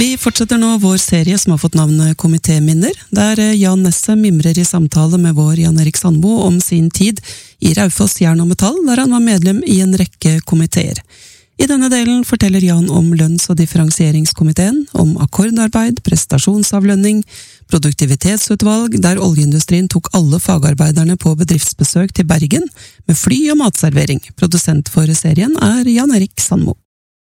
Vi fortsetter nå vår serie som har fått navnet Komitéminner, der Jan Nesse mimrer i samtale med vår Jan Erik Sandbo om sin tid i Raufoss Jern og Metall, der han var medlem i en rekke komiteer. I denne delen forteller Jan om lønns- og differensieringskomiteen, om akkordarbeid, prestasjonsavlønning, produktivitetsutvalg, der oljeindustrien tok alle fagarbeiderne på bedriftsbesøk til Bergen, med fly og matservering. Produsent for serien er Jan Erik Sandmo.